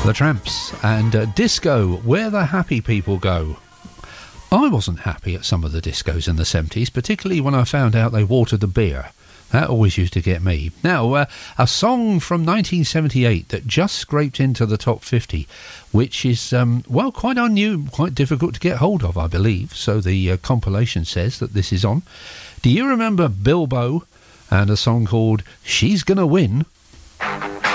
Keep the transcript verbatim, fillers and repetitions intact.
The Tramps and uh, Disco, Where the Happy People Go. I wasn't happy at some of the discos in the seventies, particularly when I found out they watered the beer. That always used to get me. Now, uh, a song from nineteen seventy-eight that just scraped into the top fifty, which is, um, well, quite unknown, quite difficult to get hold of, I believe. So the uh, compilation says that this is on. Do you remember Bilbo and a song called She's Gonna Win?